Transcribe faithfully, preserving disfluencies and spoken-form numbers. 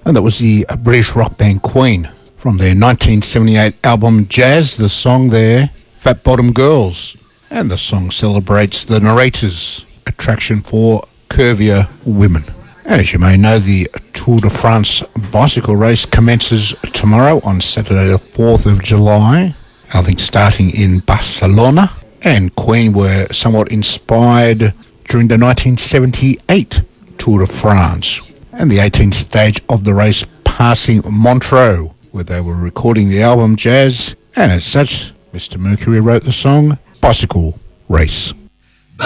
And that was the British rock band Queen. From their nineteen seventy-eight album Jazz, the song there, Fat Bottom Girls. And the song celebrates the narrator's attraction for curvier women. And as you may know, the Tour de France bicycle race commences tomorrow on Saturday the fourth of July. I think starting in Barcelona. And Queen were somewhat inspired during the nineteen seventy-eight Tour de France and the eighteenth stage of the race passing Montreux, where they were recording the album Jazz. And as such, Mister Mercury wrote the song Bicycle Race.